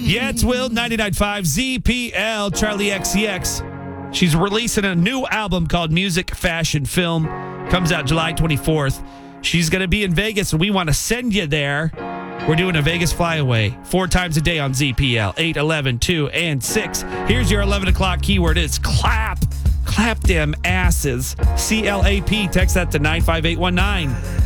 Yeah, it's Will, 99.5 ZPL, Charlie XCX. She's releasing a new album called Music, Fashion, Film. Comes out July 24th. She's going to be in Vegas, and we want to send you there. We're doing a Vegas flyaway 4 times a day on ZPL, 8, 11, 2, and 6. Here's your 11 o'clock keyword. It's clap. Clap them asses. CLAP. Text that to 95819.